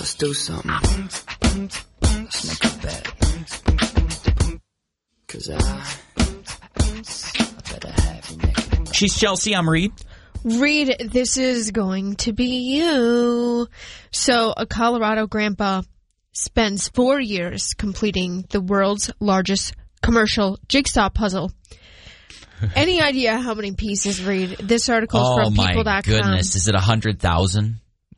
Let's do something. Let's make a bet. 'Cause I better have you naked. She's Chelsea. I'm Reed. Reed, this is going to be you. So, a Colorado grandpa spends 4 years completing the world's largest commercial jigsaw puzzle. Any idea how many pieces, Reed? This article is from People.com. Oh, my goodness. Is it 100,000?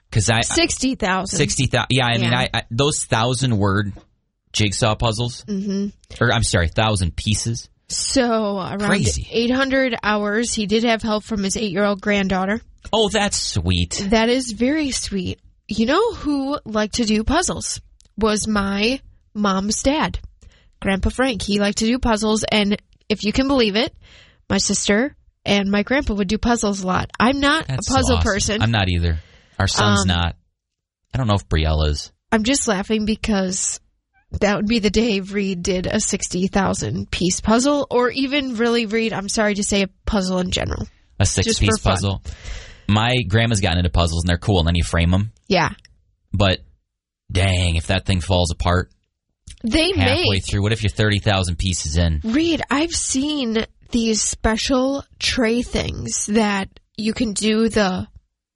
60,000. 60,000. Yeah, I mean, those 1,000-word jigsaw puzzles. Mm-hmm. Or, I'm sorry, 1,000 pieces. So, around Crazy. 800 hours. He did have help from his 8-year-old granddaughter. Oh, that's sweet. That is very sweet. You know who liked to do puzzles? Was my mom's dad, Grandpa Frank. He liked to do puzzles, and if you can believe it, my sister and my grandpa would do puzzles a lot. I'm not a puzzle person. I'm not either. Our son's not. I don't know if Brielle is. I'm just laughing because that would be the day Reed did a 60,000-piece puzzle, or even really, Reed, I'm sorry to say, a puzzle in general. A 6-piece puzzle. My grandma's gotten into puzzles, and they're cool, and then you frame them. Yeah. But, dang, if that thing falls apart halfway through, what if you're 30,000 pieces in? Reed, I've seen these special tray things that you can do the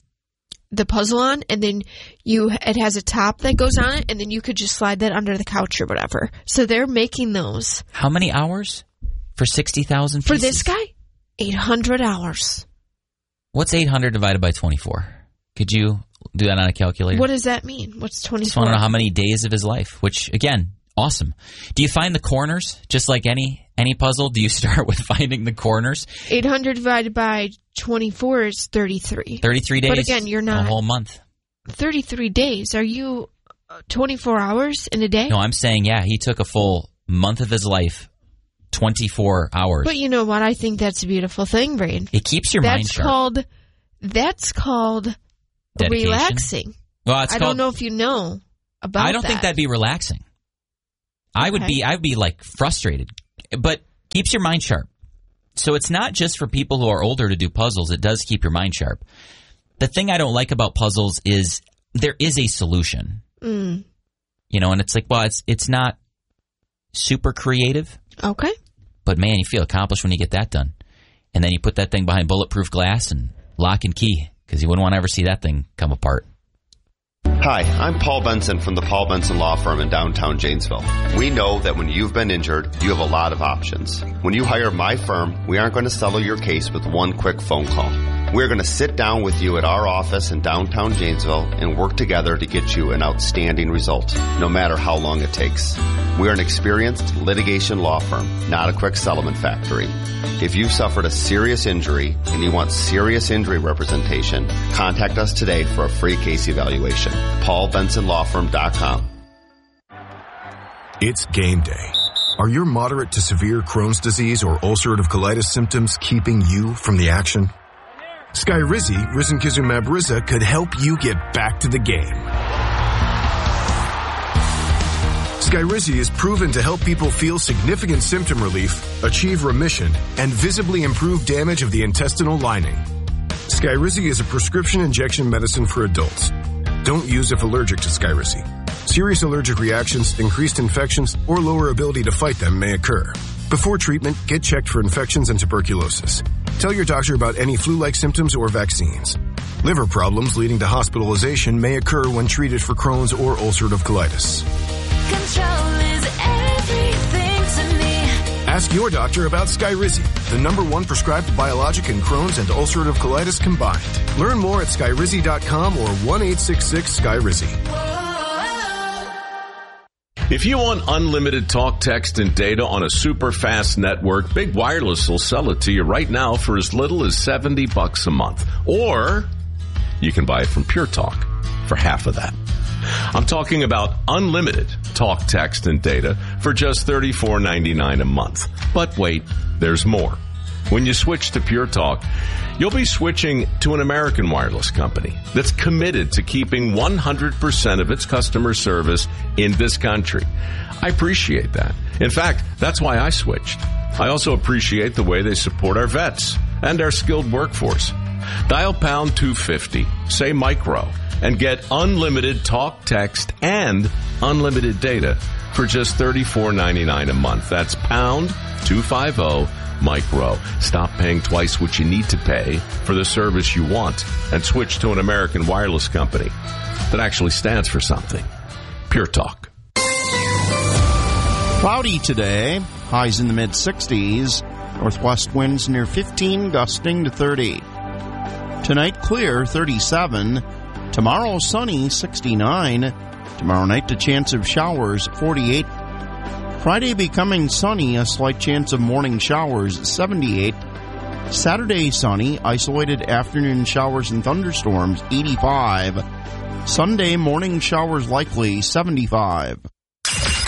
puzzle on, and then it has a top that goes on it, and then you could just slide that under the couch or whatever. So they're making those. How many hours for 60,000 pieces? For this guy, 800 hours. What's 800 divided by 24? Could you do that on a calculator? What does that mean? What's 24? Just want to know how many days of his life, which, again, awesome. Do you find the corners, just like any puzzle? Do you start with finding the corners? 800 divided by 24 is 33. 33 days? But again, you're not. A whole month. 33 days. Are you 24 hours in a day? No, I'm saying, yeah, he took a full month of his life, 24 hours. But you know what? I think that's a beautiful thing, Reed. It keeps your mind sharp. That's called dedication. Relaxing. Well, I don't know if you know about that. I don't think that'd be relaxing. I would be like frustrated, but keeps your mind sharp. So it's not just for people who are older to do puzzles. It does keep your mind sharp. The thing I don't like about puzzles is there is a solution. Mm. You know, and it's like, well, it's not super creative. Okay. But man, you feel accomplished when you get that done. And then you put that thing behind bulletproof glass and lock and key, because you wouldn't want to ever see that thing come apart. Hi, I'm Paul Benson from the Paul Benson Law Firm in downtown Janesville. We know that when you've been injured, you have a lot of options. When you hire my firm, we aren't going to settle your case with one quick phone call. We're going to sit down with you at our office in downtown Janesville and work together to get you an outstanding result, no matter how long it takes. We're an experienced litigation law firm, not a quick settlement factory. If you've suffered a serious injury and you want serious injury representation, contact us today for a free case evaluation. PaulBensonLawFirm.com. It's game day. Are your moderate to severe Crohn's disease or ulcerative colitis symptoms keeping you from the action? Skyrizi, risankizumab Riza, could help you get back to the game. Skyrizi is proven to help people feel significant symptom relief, achieve remission, and visibly improve damage of the intestinal lining. Skyrizi is a prescription injection medicine for adults. Don't use if allergic to Skyrizi. Serious allergic reactions, increased infections, or lower ability to fight them may occur. Before treatment, get checked for infections and tuberculosis. Tell your doctor about any flu-like symptoms or vaccines. Liver problems leading to hospitalization may occur when treated for Crohn's or ulcerative colitis. Control is everything to me. Ask your doctor about Skyrizi, the #1 prescribed biologic in Crohn's and ulcerative colitis combined. Learn more at Skyrizi.com or 1-866-SKYRIZI. If you want unlimited talk, text, and data on a super fast network, Big Wireless will sell it to you right now for as little as $70 a month. Or you can buy it from Pure Talk for half of that. I'm talking about unlimited talk, text, and data for just $34.99 a month. But wait, there's more. When you switch to Pure Talk, you'll be switching to an American wireless company that's committed to keeping 100% of its customer service in this country. I appreciate that. In fact, that's why I switched. I also appreciate the way they support our vets and our skilled workforce. Dial pound 250, say micro, and get unlimited talk, text, and unlimited data for just $34.99 a month. That's pound 250 Mike Rowe. Stop paying twice what you need to pay for the service you want and switch to an American wireless company that actually stands for something. Pure Talk. Cloudy today, highs in the mid-60s, northwest winds near 15, gusting to 30. Tonight, clear, 37. Tomorrow, sunny, 69. Tomorrow night, the chance of showers, 48. Friday, becoming sunny, a slight chance of morning showers, 78. Saturday, sunny, isolated afternoon showers and thunderstorms, 85. Sunday, morning showers likely, 75.